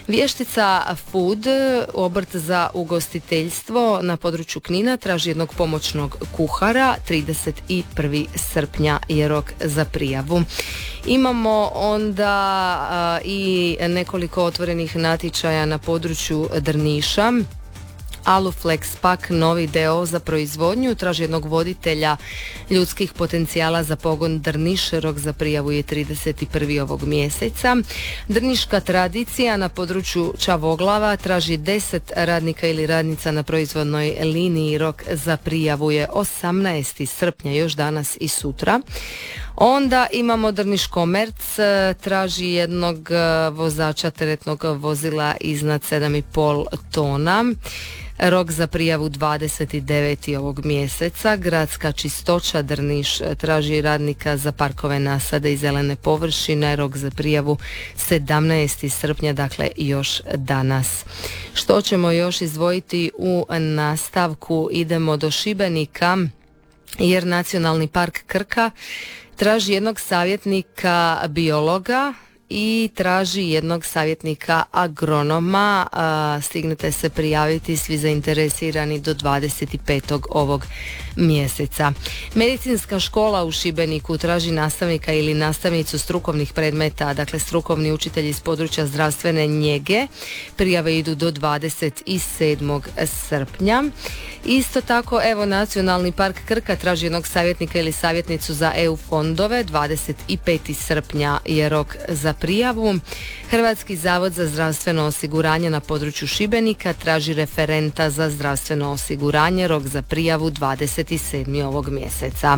Vještica Food, obrt za ugostiteljstvo na području Knina, traži jednog pomoćnog kuhara. 31. srpnja je rok za prijavu. Imamo onda i nekoliko otvorenih natječaja na području Drniša. Aluflex Pak, novi d.o.o. za proizvodnju, traži jednog voditelja ljudskih potencijala za pogon Drniš, rok za prijavu je 31. ovog mjeseca. Drniška tradicija na području Čavoglava traži 10 radnika ili radnica na proizvodnoj liniji, rok za prijavu je 18. srpnja, još danas i sutra. Onda imamo Drniš Komerc, traži jednog vozača teretnog vozila iznad 7,5 tona. Rok za prijavu 29. ovog mjeseca. Gradska čistoća Drniš traži radnika za parkove, nasade i zelene površine. Rok za prijavu 17. srpnja, dakle još danas. Što ćemo još izdvojiti u nastavku? Idemo do Šibenika, jer Nacionalni park Krka traži jednog savjetnika biologa i traži jednog savjetnika agronoma. Stignete se prijaviti svi zainteresirani do 25. ovog mjeseca. Medicinska škola u Šibeniku traži nastavnika ili nastavnicu strukovnih predmeta, dakle strukovni učitelji iz područja zdravstvene njege. Prijave idu do 27. srpnja. Isto tako, evo, Nacionalni park Krka traži jednog savjetnika ili savjetnicu za EU fondove. 25. srpnja je rok za prijavu. Hrvatski zavod za zdravstveno osiguranje na području Šibenika traži referenta za zdravstveno osiguranje. Rok za prijavu 27. ovog mjeseca.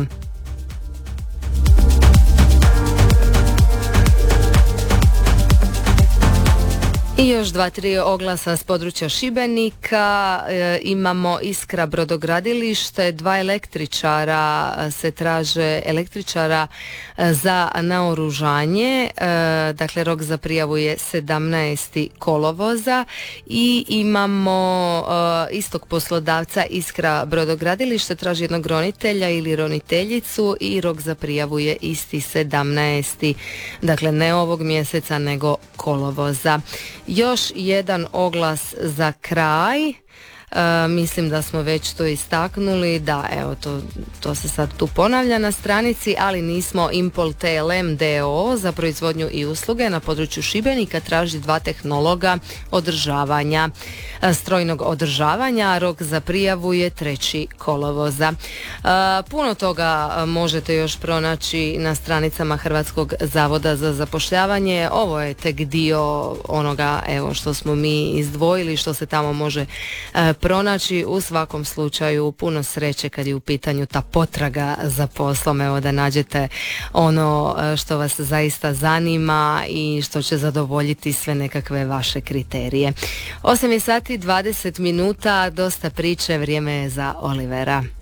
I još 2-3 oglasa s područja Šibenika. Imamo Iskra brodogradilište, 2 električara se traže, električara za naoružanje. Dakle, rok za prijavu je 17. kolovoza. I imamo istog poslodavca Iskra brodogradilište, traži jednog ronitelja ili roniteljicu i rok za prijavu je isti 17. Dakle, ne ovog mjeseca nego kolovoza. Još jedan oglas za kraj. Mislim da smo već to istaknuli, da, evo, to se sad tu ponavlja na stranici, ali nismo. Impol TLM d.o.o. za proizvodnju i usluge na području Šibenika traži 2 tehnologa održavanja, strojnog održavanja. Rok za prijavu je 3. kolovoza. Puno toga možete još pronaći na stranicama Hrvatskog zavoda za zapošljavanje. Ovo je tek dio onoga, evo, što smo mi izdvojili, što se tamo može pronaći. U svakom slučaju puno sreće kad je u pitanju ta potraga za poslom, evo, da nađete ono što vas zaista zanima i što će zadovoljiti sve nekakve vaše kriterije. 8 je sati 20 minuta, dosta priče, vrijeme je za Olivera.